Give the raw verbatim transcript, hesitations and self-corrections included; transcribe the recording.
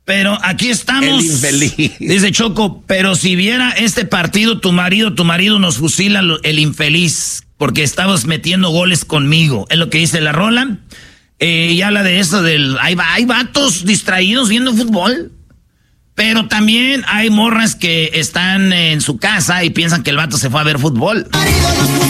Pero aquí estamos. El infeliz. Dice Choco, pero si viera este partido, tu marido, tu marido nos fusila el infeliz, porque estabas metiendo goles conmigo. Es lo que dice la rola. Eh, y habla de eso, del hay, hay vatos distraídos viendo fútbol. Pero también hay morras que están en su casa y piensan que el vato se fue a ver fútbol.